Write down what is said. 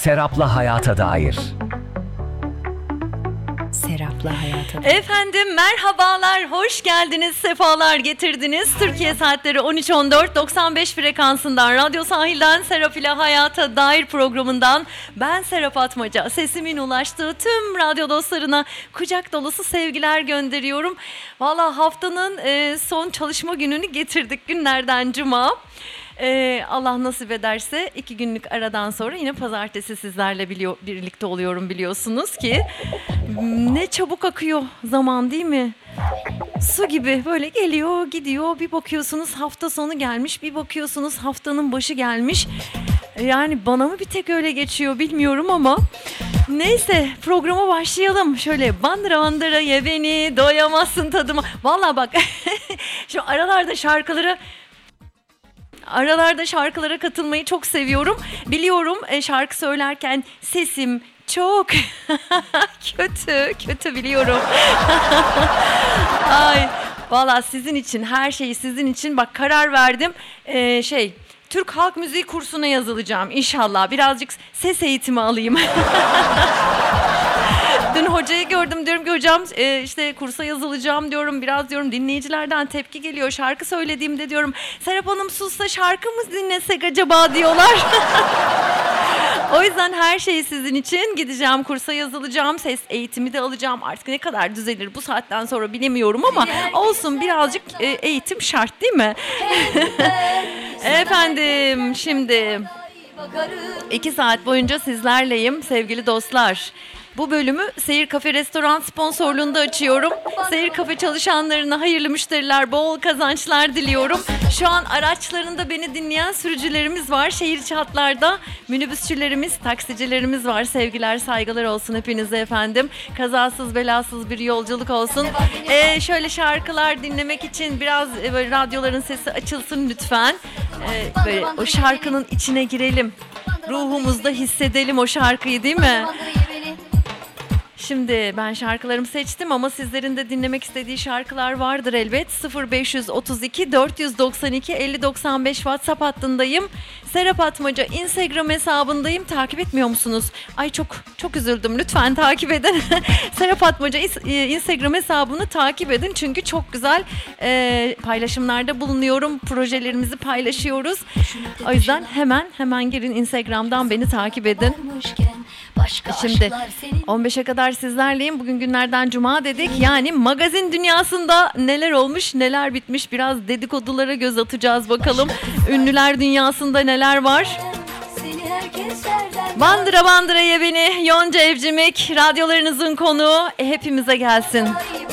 Serap'la Hayata Dair. Serap'la Hayata Dair. Efendim merhabalar, hoş geldiniz, sefalar getirdiniz. Türkiye saatleri 13.14, 95 frekansından, Radyo Sahil'den Serap ile Hayata Dair programından ben Serap Atmaca. Sesimin ulaştığı tüm radyo dostlarına kucak dolusu sevgiler gönderiyorum. Valla haftanın son çalışma gününü getirdik, günlerden cuma. Allah nasip ederse 2 günlük aradan sonra yine pazartesi sizlerle birlikte oluyorum, biliyorsunuz ki. Ne çabuk akıyor zaman, değil mi? Su gibi böyle geliyor gidiyor, bir bakıyorsunuz hafta sonu gelmiş, bir bakıyorsunuz haftanın başı gelmiş. Yani bana mı bir tek öyle geçiyor bilmiyorum ama neyse, programa başlayalım. Şöyle bandıra bandıra ye beni, doyamazsın tadıma. Vallahi bak şu aralarda şarkılara katılmayı çok seviyorum. Biliyorum şarkı söylerken sesim çok kötü biliyorum. Ay valla sizin için, her şeyi sizin için, bak karar verdim. Türk Halk Müziği kursuna yazılacağım inşallah. Birazcık ses eğitimi alayım. Dün hocayı gördüm, diyorum ki hocam işte kursa yazılacağım diyorum. Biraz diyorum dinleyicilerden tepki geliyor. Şarkı söylediğimde diyorum Serap Hanım sussa şarkı mı dinlesek acaba diyorlar. O yüzden her şeyi sizin için gideceğim, kursa yazılacağım, ses eğitimi de alacağım. Artık ne kadar düzelir bu saatten sonra bilemiyorum ama olsun, birazcık eğitim şart değil mi? Efendim şimdi 2 saat boyunca sizlerleyim sevgili dostlar. Bu bölümü Seyir Kafe Restoran sponsorluğunda açıyorum. Seyir Kafe çalışanlarına hayırlı müşteriler, bol kazançlar diliyorum. Şu an araçlarında beni dinleyen sürücülerimiz var. Şehir içi hatlarda minibüsçülerimiz, taksicilerimiz var. Sevgiler, saygılar olsun hepinize efendim. Kazasız belasız bir yolculuk olsun. Şöyle şarkılar dinlemek için biraz böyle radyoların sesi açılsın lütfen. Böyle o şarkının içine girelim. Ruhumuzda hissedelim o şarkıyı, değil mi? Şimdi ben şarkılarımı seçtim ama sizlerin de dinlemek istediği şarkılar vardır elbet. 0532 492 5095 WhatsApp hattındayım. Serap Atmaca Instagram hesabındayım. Takip etmiyor musunuz? Ay çok üzüldüm. Lütfen takip edin. Serap Atmaca Instagram hesabını takip edin. Çünkü çok güzel paylaşımlarda bulunuyorum. Projelerimizi paylaşıyoruz. O yüzden hemen girin Instagram'dan beni takip edin. Şimdi 15'e kadar sizlerleyim. Bugün günlerden cuma dedik. Yani magazin dünyasında neler olmuş, neler bitmiş, biraz dedikodulara göz atacağız bakalım. Ünlüler dünyasında neler var? Bandıra bandıra ye beni, Yonca Evcimik radyolarınızın konuğu hepimize gelsin.